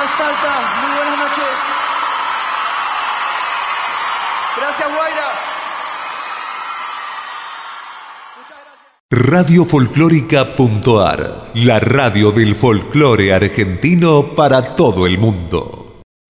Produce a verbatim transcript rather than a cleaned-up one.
Salta, muy buenas noches. Gracias, Guaira. Muchas gracias. radio folclórica punto a r, la radio del folclore argentino para todo el mundo.